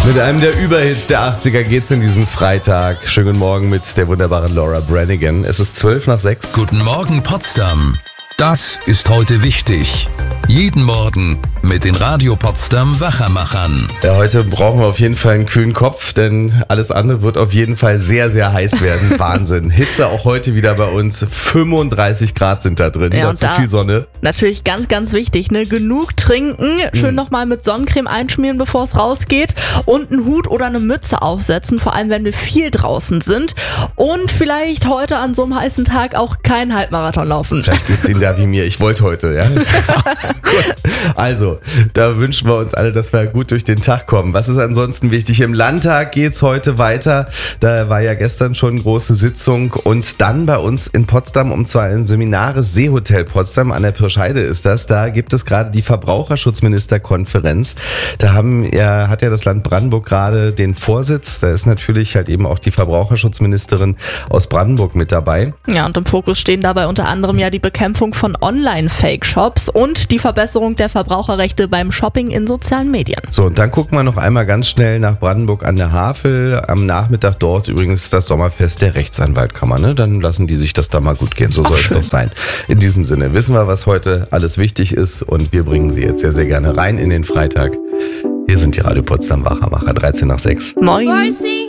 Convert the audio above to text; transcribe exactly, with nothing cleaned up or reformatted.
Mit einem der Überhits der achtziger geht's in diesem Freitag. Schönen guten Morgen mit der wunderbaren Laura Branigan. Es ist zwölf nach sechs. Guten Morgen Potsdam. Das ist heute wichtig. Jeden Morgen mit den Radio Potsdam Wachermachern. Ja, heute brauchen wir auf jeden Fall einen kühlen Kopf, denn alles andere wird auf jeden Fall sehr, sehr heiß werden. Wahnsinn. Hitze auch heute wieder bei uns. fünfunddreißig Grad sind da drin. Ja, dazu da viel Sonne. Natürlich ganz, ganz wichtig, ne? Genug trinken, schön Mhm. nochmal mit Sonnencreme einschmieren, bevor es rausgeht und einen Hut oder eine Mütze aufsetzen, vor allem wenn wir viel draußen sind und vielleicht heute an so einem heißen Tag auch keinen Halbmarathon laufen. Vielleicht geht's Ihnen da wie mir. Ich wollte heute, ja. Gut. Also, da wünschen wir uns alle, dass wir gut durch den Tag kommen. Was ist ansonsten wichtig? Im Landtag geht's heute weiter. Da war ja gestern schon große Sitzung und dann bei uns in Potsdam, um zwar im Seminares Seehotel Potsdam, an der Pirscheide ist das, da gibt es gerade die Verbraucherschutzministerkonferenz. Da haben ja, hat ja das Land Brandenburg gerade den Vorsitz. Da ist natürlich halt eben auch die Verbraucherschutzministerin aus Brandenburg mit dabei. Ja, und im Fokus stehen dabei unter anderem ja die Bekämpfung von Online-Fake-Shops und die Verbesserung der Verbraucherrechte beim Shopping in sozialen Medien. So, und dann gucken wir noch einmal ganz schnell nach Brandenburg an der Havel. Am Nachmittag dort übrigens das Sommerfest der Rechtsanwaltkammer. Ne? Dann lassen die sich das da mal gut gehen. So Ach, soll es schön. doch sein. In diesem Sinne wissen wir, was heute alles wichtig ist und wir bringen Sie jetzt sehr, sehr gerne rein in den Freitag. Hier sind die Radio Potsdam Wachermacher, dreizehn nach sechs. Moin.